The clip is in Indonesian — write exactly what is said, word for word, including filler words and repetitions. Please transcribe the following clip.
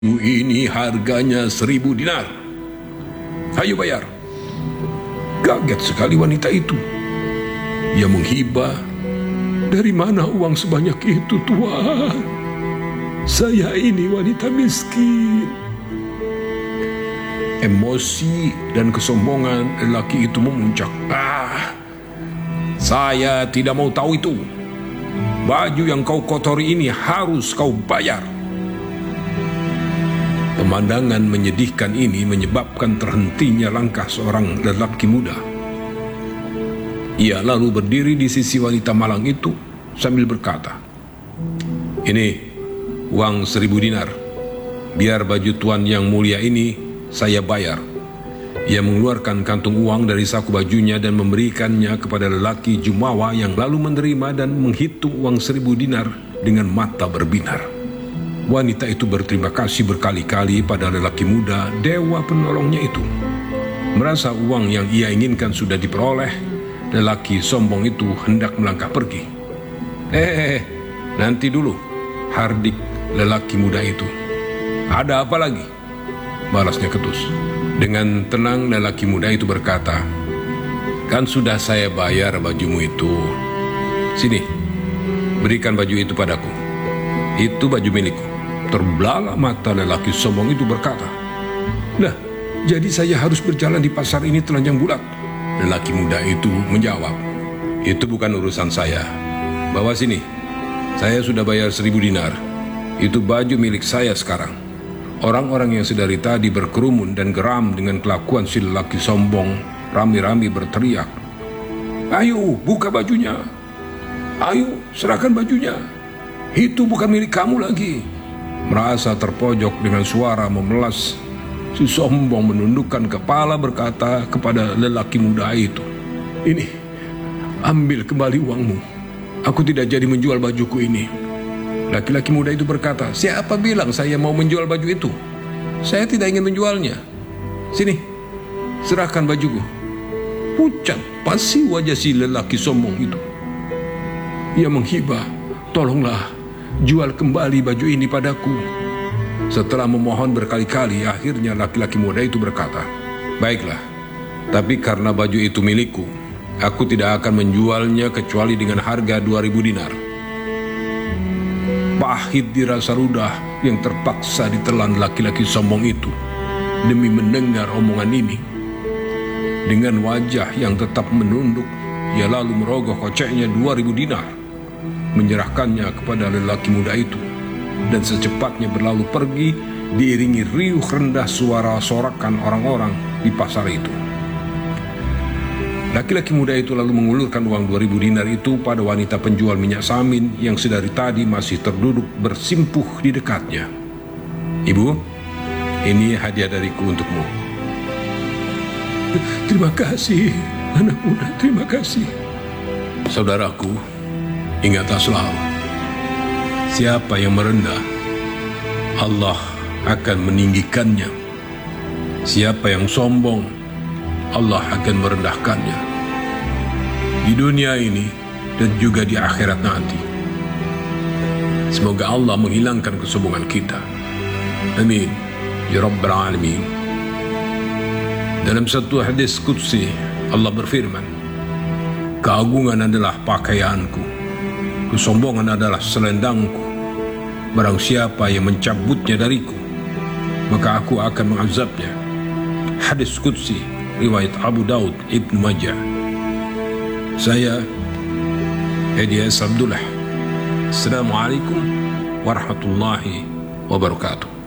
Ini harganya seribu dinar. Ayo bayar. Kaget sekali wanita itu. Ia menghibah. Dari mana uang sebanyak itu, Tuan? Saya ini wanita miskin. Emosi dan kesombongan lelaki itu memuncak. Ah, saya tidak mau tahu itu. Baju yang kau kotori ini harus kau bayar. Pemandangan menyedihkan ini menyebabkan terhentinya langkah seorang lelaki muda. Ia lalu berdiri di sisi wanita malang itu sambil berkata, "Ini uang seribu dinar. Biar baju tuan yang mulia ini saya bayar." Ia mengeluarkan kantung uang dari saku bajunya dan memberikannya kepada lelaki jumawa yang lalu menerima dan menghitung uang seribu dinar dengan mata berbinar. Wanita itu berterima kasih berkali-kali pada lelaki muda, dewa penolongnya itu. Merasa uang yang ia inginkan sudah diperoleh, lelaki sombong itu hendak melangkah pergi. Eh, nanti dulu, hardik lelaki muda itu. "Ada apa lagi?" balasnya ketus. Dengan tenang lelaki muda itu berkata, "Kan sudah saya bayar bajumu itu. Sini, berikan baju itu padaku. Itu baju milikku." Terbelalak mata lelaki sombong itu berkata, "Lah, jadi saya harus berjalan di pasar ini telanjang bulat?" Lelaki muda itu menjawab, "Itu bukan urusan saya. Bawa sini. Saya sudah bayar seribu dinar. Itu baju milik saya sekarang." Orang-orang yang sedari tadi berkerumun dan geram dengan kelakuan si lelaki sombong rami-rami berteriak, "Ayo, buka bajunya. Ayo, serahkan bajunya. Itu bukan milik kamu lagi." Merasa terpojok dengan suara memelas, si sombong menundukkan kepala berkata kepada lelaki muda itu, "Ini, ambil kembali uangmu. Aku tidak jadi menjual bajuku ini." Laki-laki muda itu berkata, "Siapa bilang saya mau menjual baju itu? Saya tidak ingin menjualnya. Sini, serahkan bajuku." Pucat pasi wajah si lelaki sombong itu. Ia menghibah, "Tolonglah, jual kembali baju ini padaku." Setelah memohon berkali-kali, akhirnya laki-laki muda itu berkata, "Baiklah, tapi karena baju itu milikku, aku tidak akan menjualnya kecuali dengan harga dua ribu dinar." Pahit dirasa ludah yang terpaksa ditelan laki-laki sombong itu demi mendengar omongan ini. Dengan wajah yang tetap menunduk, ia lalu merogoh koceknya dua ribu dinar, menyerahkannya kepada lelaki muda itu, dan secepatnya berlalu pergi diiringi riuh rendah suara sorakan orang-orang di pasar itu. Laki-laki muda itu lalu mengulurkan uang dua ribu dinar itu pada wanita penjual minyak samin yang sedari tadi masih terduduk bersimpuh di dekatnya. "Ibu, ini hadiah dariku untukmu." "Terima kasih, anak muda, terima kasih." Saudaraku, ingatlah selalu, siapa yang merendah, Allah akan meninggikannya. Siapa yang sombong, Allah akan merendahkannya. Di dunia ini dan juga di akhirat nanti. Semoga Allah menghilangkan kesombongan kita. Amin ya Rabbal Alamin. Dalam satu hadis qudsi, Allah berfirman, "Keagungan adalah pakaianku, kesombongan adalah selendangku. Barang siapa yang mencabutnya dariku, maka aku akan mengazabnya." Hadis qudsi riwayat Abu Daud Ibnu Majah. Saya Edi S. Abdullah. Assalamualaikum warahmatullahi wabarakatuh.